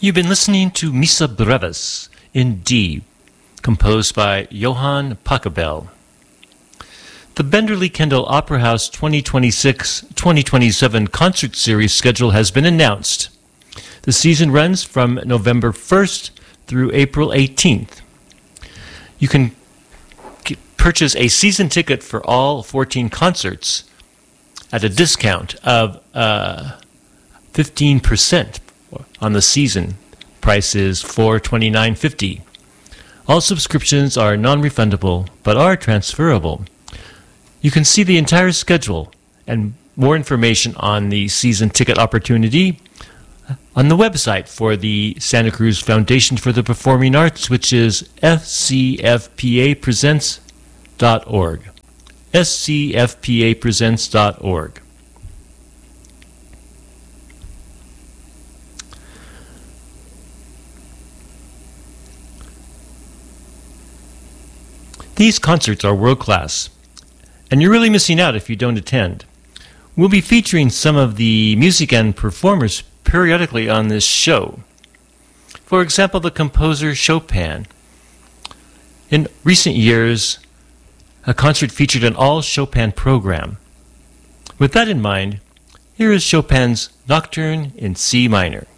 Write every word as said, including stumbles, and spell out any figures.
You've been listening to Missa Brevis in D, composed by Johann Pachelbel. The Benderly Kendall Opera House twenty twenty-six twenty twenty-seven concert series schedule has been announced. The season runs from November first through April eighteenth. You can purchase a season ticket for all fourteen concerts at a discount of uh, fifteen percent on the season. Price is four hundred twenty-nine dollars and fifty cents. All subscriptions are non-refundable but are transferable. You can see the entire schedule and more information on the season ticket opportunity on the website for the Santa Cruz Foundation for the Performing Arts, which is f c f p a presents dot org. s c f p a presents dot org. These concerts are world-class, and you're really missing out if you don't attend. We'll be featuring some of the music and performers periodically on this show. For example, the composer Chopin. In recent years, a concert featured an all-Chopin program. With that in mind, here is Chopin's Nocturne in C minor.